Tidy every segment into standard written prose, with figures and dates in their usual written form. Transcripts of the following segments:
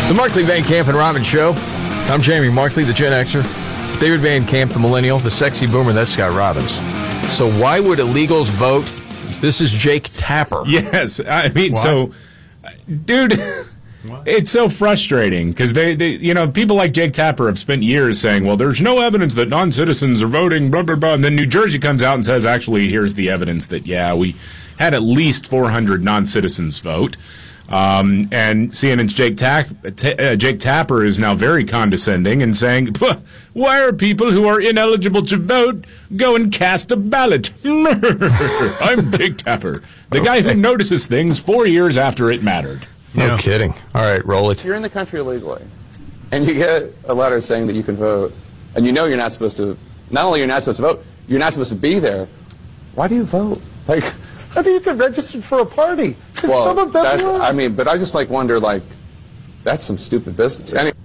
The Markley, Van Camp, and Robbins Show. I'm Jamie Markley, the Gen Xer. David Van Camp, the Millennial. The Sexy Boomer, that's Scott Robbins. So why would illegals vote? This is Jake Tapper. Yes, I mean, What? so, dude, it's so frustrating because they, people like Jake Tapper have spent years saying, well, there's no evidence that non-citizens are voting, blah, blah, blah. And then New Jersey comes out and says, actually, here's the evidence that, yeah, we had at least 400 non-citizens vote. And CNN's Jake Tapper is now very condescending and saying, why are people who are ineligible to vote go and cast a ballot? I'm Jake Tapper, the guy who notices things 4 years after it mattered. No kidding. All right, roll it. If you're in the country illegally, and you get a letter saying that you can vote, and you know you're not supposed to, not only you're not supposed to vote, you're not supposed to be there, why do you vote? Like, How do you get registered for a party? Because some of them were. I mean, but I just wonder, that's some stupid business. Anyway.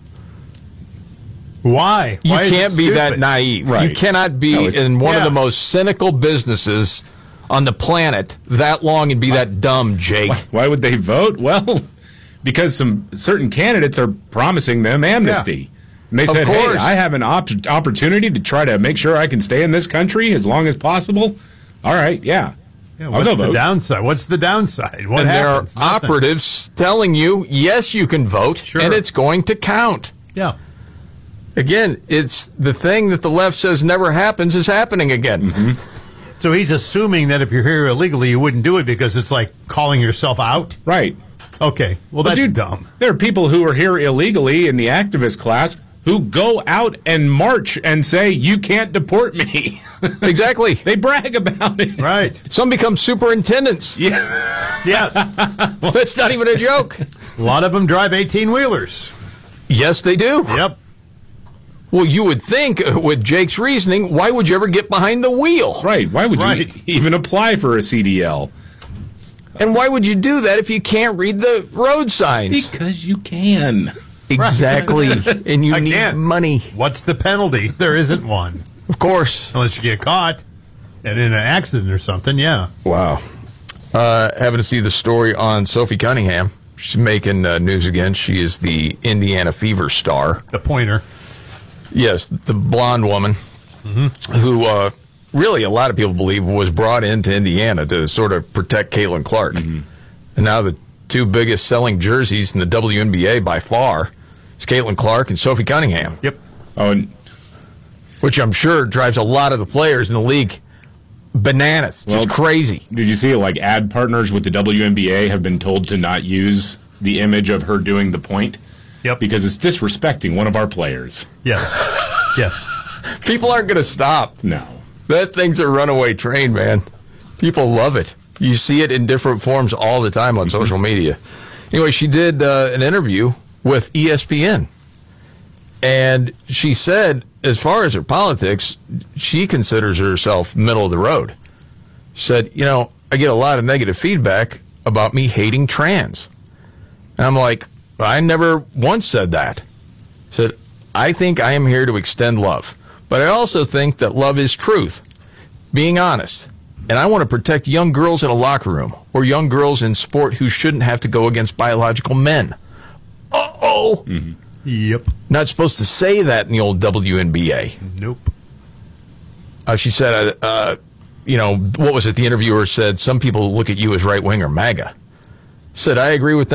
Why? You Why is can't it be stupid? that naive. Right. You cannot be in one of the most cynical businesses on the planet that long and be that dumb, Jake. Why would they vote? Well, because some certain candidates are promising them amnesty. And they said, hey, course. I have an opportunity to try to make sure I can stay in this country as long as possible. All right, yeah. I'll What's go the vote. downside? What's the downside? What And there are happens? Nothing. operatives telling you, yes, you can vote, Sure. and it's going to count. Yeah. Again, it's the thing that the left says never happens is happening again. Mm-hmm. So he's assuming that if you're here illegally, you wouldn't do it because it's like calling yourself out? Right. Okay. Well, But that's dude, dumb. There are people who are here illegally in the activist class who go out and march and say, you can't deport me. Exactly. They brag about it. Right. Some become superintendents. Yeah. Yes. That's not even a joke. A lot of them drive 18-wheelers. Yes, they do. Yep. Well, you would think, with Jake's reasoning, why would you ever get behind the wheel? Right. Why would Right. you even apply for a CDL? And why would you do that if you can't read the road signs? Because you can. Exactly. And you need Again. money. What's the penalty? There isn't one. Of course. Unless you get caught and in an accident or something, yeah. Wow. Having to see the story on Sophie Cunningham. She's making news again. She is the Indiana Fever star. The pointer. Yes, the blonde woman who really a lot of people believe was brought into Indiana to sort of protect Caitlin Clark. And now the two biggest selling jerseys in the WNBA by far is Caitlin Clark and Sophie Cunningham, Yep. Oh, and which I'm sure drives a lot of the players in the league bananas. Well, Just crazy. did you see like ad partners with the WNBA have been told to not use the image of her doing the point? Yep. Because it's disrespecting one of our players. Yes. Yes. People aren't going to stop. No. That thing's a runaway train, man. People love it. You see it in different forms all the time on social media. Anyway, she did an interview with ESPN. And she said, as far as her politics, she considers herself middle of the road. She said, I get a lot of negative feedback about me hating trans. And I'm like, I never once said that. Said, I think I am here to extend love. But I also think that love is truth, being honest. And I want to protect young girls in a locker room or young girls in sport who shouldn't have to go against biological men. Uh-oh. Mm-hmm. Yep. Not supposed to say that in the old WNBA. Nope. She said, what was it? The interviewer said, some people look at you as right-wing or MAGA. Said, I agree with that.